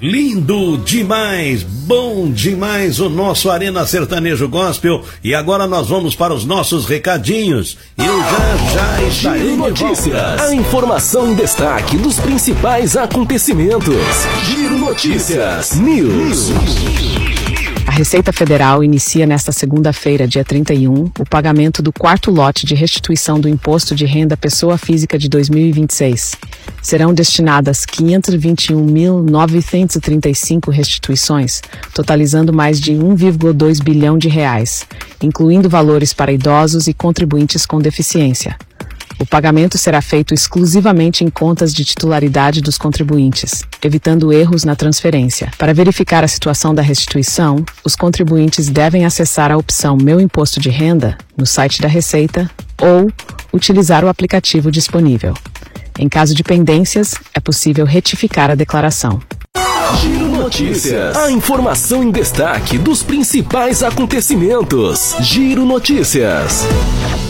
Lindo demais, bom demais o nosso Arena Sertanejo Gospel. E agora nós vamos para os nossos recadinhos. Eu já estarei Giro Notícias. A informação em destaque dos principais acontecimentos. Giro Notícias News. A Receita Federal inicia nesta segunda-feira, dia 31, o pagamento do quarto lote de restituição do Imposto de Renda Pessoa Física de 2026. Serão destinadas 521.935 restituições, totalizando mais de 1,2 bilhão de reais, incluindo valores para idosos e contribuintes com deficiência. O pagamento será feito exclusivamente em contas de titularidade dos contribuintes, evitando erros na transferência. Para verificar a situação da restituição, os contribuintes devem acessar a opção Meu Imposto de Renda no site da Receita ou utilizar o aplicativo disponível. Em caso de pendências, é possível retificar a declaração. Giro Notícias. A informação em destaque dos principais acontecimentos. Giro Notícias.